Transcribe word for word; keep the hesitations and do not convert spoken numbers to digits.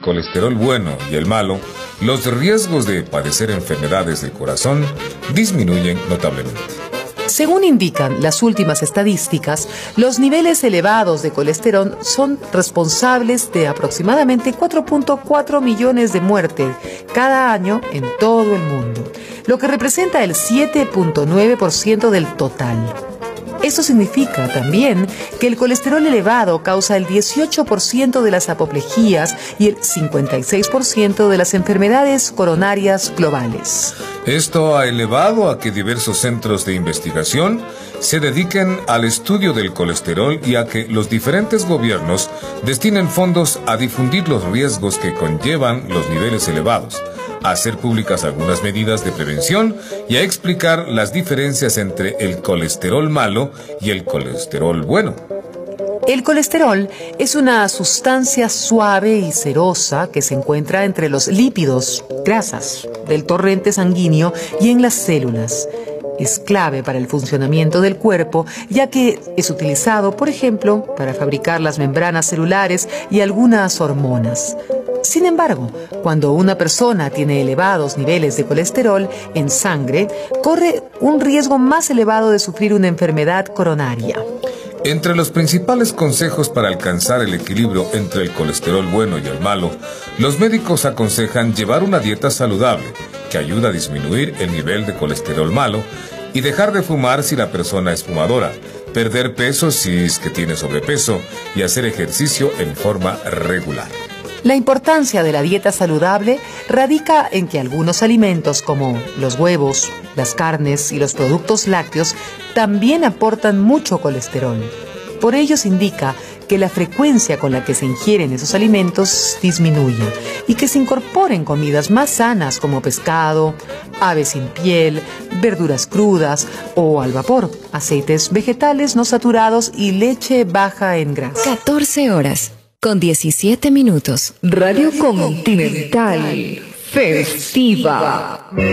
colesterol bueno y el malo, los riesgos de padecer enfermedades del corazón disminuyen notablemente. Según indican las últimas estadísticas, los niveles elevados de colesterol son responsables de aproximadamente cuatro punto cuatro millones de muertes cada año en todo el mundo, lo que representa el siete punto nueve por ciento del total. Eso significa también que el colesterol elevado causa el dieciocho por ciento de las apoplejías y el cincuenta y seis por ciento de las enfermedades coronarias globales. Esto ha elevado a que diversos centros de investigación se dediquen al estudio del colesterol y a que los diferentes gobiernos destinen fondos a difundir los riesgos que conllevan los niveles elevados, a hacer públicas algunas medidas de prevención y a explicar las diferencias entre el colesterol malo y el colesterol bueno. El colesterol es una sustancia suave y cerosa que se encuentra entre los lípidos, grasas, del torrente sanguíneo y en las células. Es clave para el funcionamiento del cuerpo, ya que es utilizado, por ejemplo, para fabricar las membranas celulares y algunas hormonas. Sin embargo, cuando una persona tiene elevados niveles de colesterol en sangre, corre un riesgo más elevado de sufrir una enfermedad coronaria. Entre los principales consejos para alcanzar el equilibrio entre el colesterol bueno y el malo, los médicos aconsejan llevar una dieta saludable que ayuda a disminuir el nivel de colesterol malo y dejar de fumar si la persona es fumadora, perder peso si es que tiene sobrepeso y hacer ejercicio en forma regular. La importancia de la dieta saludable radica en que algunos alimentos como los huevos, las carnes y los productos lácteos también aportan mucho colesterol. Por ello se indica que la frecuencia con la que se ingieren esos alimentos disminuya y que se incorporen comidas más sanas como pescado, aves sin piel, verduras crudas o al vapor, aceites vegetales no saturados y leche baja en grasa. catorce horas. Con diecisiete minutos. Radio Continental Festiva.